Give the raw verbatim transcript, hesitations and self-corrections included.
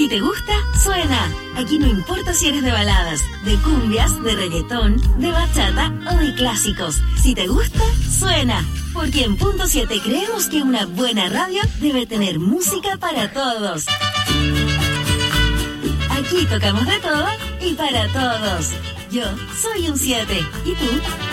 te gusta, suena. Aquí no importa si eres de baladas, de cumbias, de reggaetón, de bachata o de clásicos. Si te gusta, suena. Porque en Punto siete creemos que una buena radio debe tener música para todos. Aquí tocamos de todo y para todos. Yo soy un siete. ¿Y tú?